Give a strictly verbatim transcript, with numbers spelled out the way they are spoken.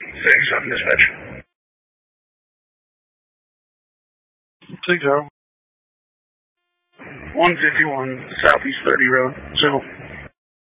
six seven dispatch. six zero. one fifty-one Southeast thirty Road, civil.